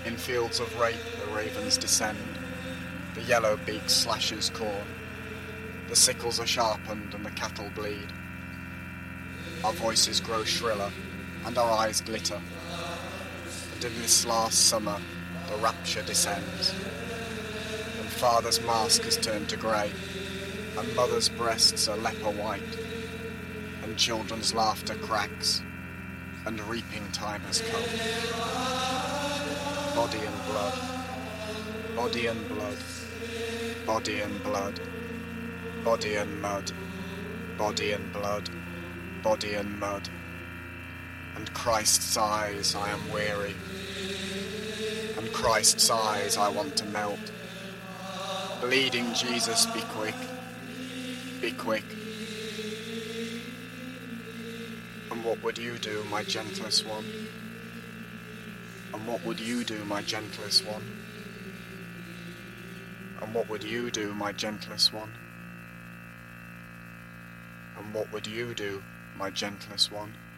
In fields of rape the ravens descend, the yellow beak slashes corn, the sickles are sharpened and the cattle bleed. Our voices grow shriller and our eyes glitter, and in this last summer the rapture descends, and father's mask has turned to grey, and mother's breasts are leper white, and children's laughter cracks, and reaping time has come. Body and blood, body and blood, body and blood, body and mud, body and blood, body and mud. And Christ's eyes I am weary, and Christ's eyes I want to melt. Bleeding Jesus, be quick, be quick. And what would you do, my gentlest one? And what would you do, my gentlest one? And what would you do, my gentlest one? And what would you do, my gentlest one?